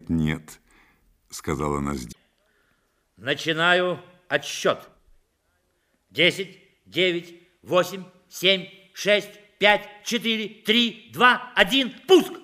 нет, сказала Настя. Начинаю отсчет. 10, 9, 8, 7, 6, 5, 4, 3, 2, 1, пуск!